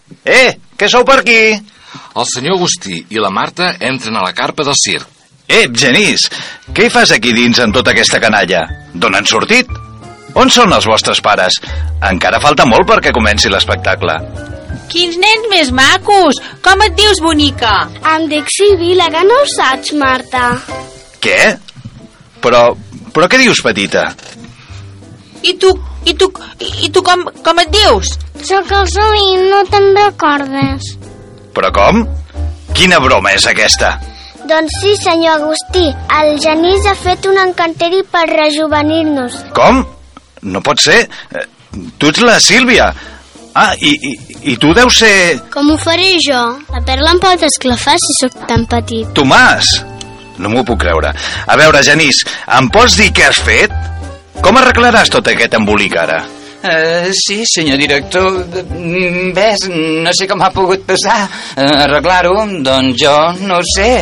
Què sou per aquí? El senyor Agustí i la Marta entren a la carpa del circ. Genís, què hi fas aquí dins amb tota aquesta canalla? D'on han sortit? On són els vostres pares? Encara falta molt perquè comenci l'espectacle. Quins nens més macos! Com et dius, bonica? Em dic Sibil·la, que no ho saps, Marta. Què? Però què dius, petita? I tu com et dius? Sóc el Salí, no te'n recordes? Però com? Quina broma és aquesta? Doncs sí, senyor Agustí. El Genís ha fet un encanteri per rejuvenir-nos. Com? No pot ser. Tu ets la Sílvia. I tu deus ser... Com ho faré jo? La Perla em pot esclafar si sóc tan petit. Tomàs! No m'ho puc creure. A veure, Genís, em pots dir què has fet? Com arreglaràs tot aquest embolic ara? Sí, senyor director. Ves, no sé com ha pogut passar. Arreglar-ho, doncs jo no ho sé.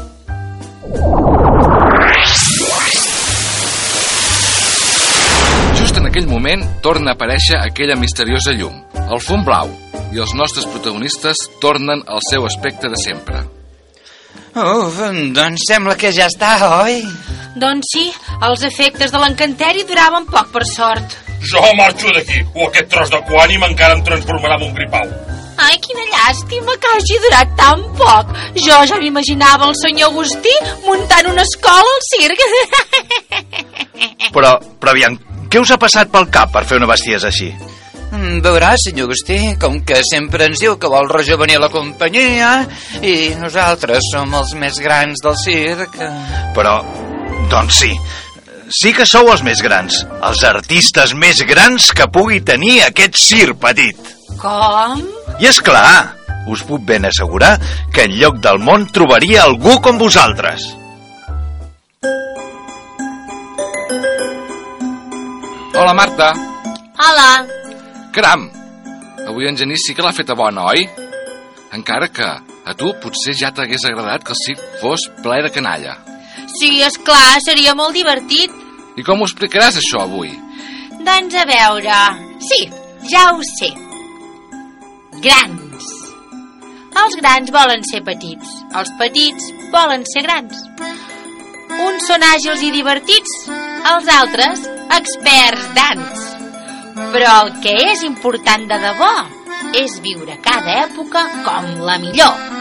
Just en aquell moment torna a aparèixer aquella misteriosa llum, el fum blau, i els nostres protagonistes tornen al seu aspecte de sempre. Doncs sembla que ja està, oi? Doncs sí, els efectes de l'encanteri duraven poc, per sort. Jo marxo d'aquí, o aquest tros de quànim encara em transformarà en un gripau. Ai, quina llàstima que hagi durat tan poc. Jo ja m'imaginava el senyor Agustí muntant una escola al circ. Però aviam, què us ha passat pel cap per fer una bestiesa així? Veurà, senyor Agustí, com que sempre ens diu que vol rejuvenir la companyia i nosaltres som els més grans del circ. Però, doncs sí que sou els més grans, els artistes més grans que pugui tenir aquest circ petit. Com? I és clar, us puc ben assegurar que en lloc del món trobaria algú com vosaltres. Hola, Marta. Hola. Caram, avui en Genís sí que l'ha feta bona, oi? Encara que a tu potser ja t'hagués agradat que el circ fos ple de canalla. Sí, esclar, seria molt divertit. I com ho explicaràs, això, avui? Doncs a veure... Sí, ja ho sé. Grans. Els grans volen ser petits. Els petits volen ser grans. Uns són àgils i divertits, els altres experts d'ants. Però el que és important de debò és viure cada època com la millor.